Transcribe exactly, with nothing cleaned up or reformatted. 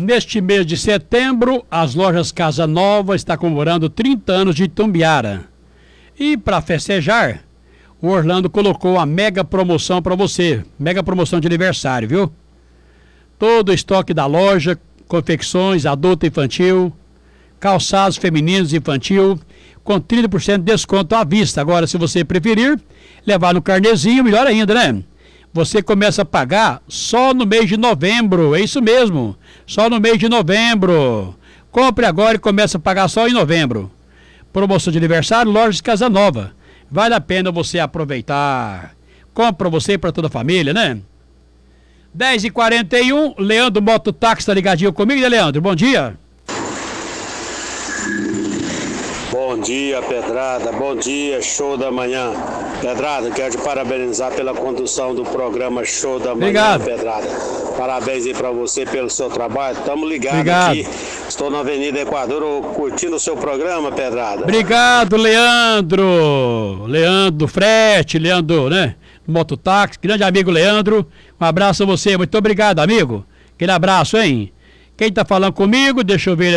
Neste mês de setembro, as lojas Casa Nova estão comemorando trinta anos de Itumbiara. E para festejar, o Orlando colocou a mega promoção para você. Mega promoção de aniversário, viu? Todo o estoque da loja, confecções, adulto e infantil, calçados femininos e infantil, com trinta por cento de desconto à vista. Agora, se você preferir, levar no carnezinho, melhor ainda, né? Você começa a pagar só no mês de novembro, é isso mesmo, só no mês de novembro. Compre agora e comece a pagar só em novembro. Promoção de aniversário, Lojas Casa Nova. Vale a pena você aproveitar. Compre para você e para toda a família, né? dez e quarenta e um, Leandro Mototáxi tá ligadinho comigo, né, Leandro? Bom dia. Bom dia, Pedrada. Bom dia, Show da Manhã. Pedrada, quero te parabenizar pela condução do programa Show da Manhã. Obrigado. Pedrada. Parabéns aí pra você pelo seu trabalho. Tamo ligados aqui. Estou na Avenida Equador curtindo o seu programa, Pedrada. Obrigado, Leandro. Leandro Frete, Leandro, né? Mototáxi, grande amigo Leandro. Um abraço a você. Muito obrigado, amigo. Aquele abraço, hein? Quem tá falando comigo, deixa eu ver